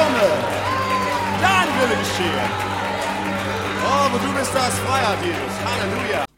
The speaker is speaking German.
Name. Dein Wille geschehen. Oh, wo du bist, da ist Freiheit, Jesus. Halleluja.